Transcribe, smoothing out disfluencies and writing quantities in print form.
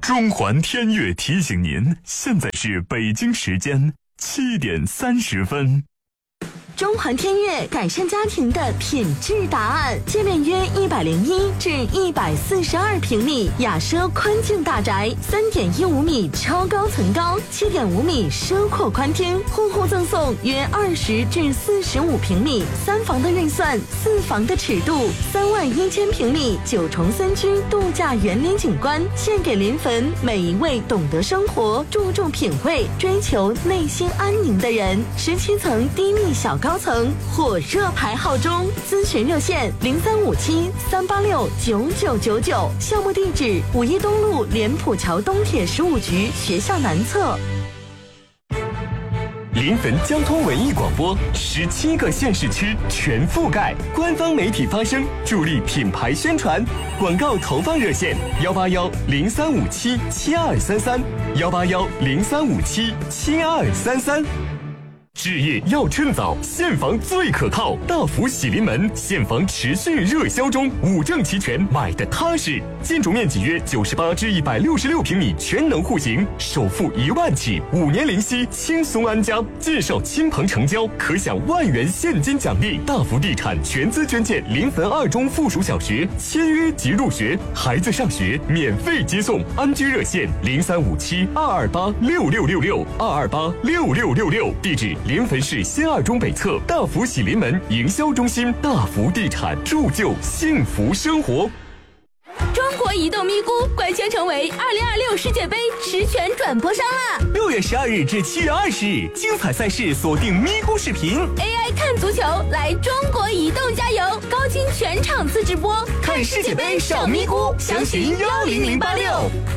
中环天悦提醒您，现在是北京时间7点30分。 中环天悦改善家庭的品质答案，界面约101至142平米，雅奢宽境大宅，3.15米超高层高，7.5米奢阔宽厅，户户赠送约20至45平米，3房的预算，4房的尺度，31000平米9重3居度假园林景观，献给临汾每一位懂得生活、注重品味、追求内心安宁的人。17层低密小高层火热排号中，咨询热线0357-386-9999，项目地址5一东路莲浦桥东铁15局学校南侧。 临汾交通文艺广播17个县市区全覆盖，官方媒体发声，助力品牌宣传。广告投放热线181-0357-7233，181-0357-7233。置业要趁早，现房最可靠。大福喜临门现房持续热销中，5证齐全，买的踏实。建筑面积约98至166平米，全能户型，首付1万起，5年零息，轻松安家。介绍亲朋成交，可享1万元现金奖励。大福地产全资捐建临汾2中附属小学，签约即入学，孩子上学免费接送。安居热线0357-228-6666，228-6666，地址临汾市新2中北侧大福喜临门营销中心。大福地产，铸就幸福生活。 中国移动咪咕官宣成为2026世界杯实权转播商啦 ！6月12日至7月20日，精彩赛事锁定咪咕视频 ，AI 看足球，来中国移动加油！高清全场次直播， 看世界杯上咪咕，详询10086。